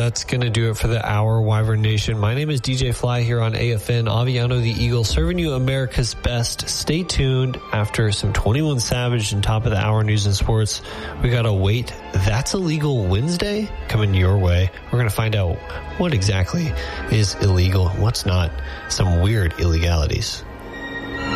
That's going to do it for the hour, Wyvern Nation. My name is DJ Fly here on AFN, Aviano the Eagle, serving you America's best. Stay tuned after some 21 Savage and top of the hour news and sports. We got a Wait, That's Illegal Wednesday coming your way. We're going to find out what exactly is illegal and what's not. Some weird illegalities.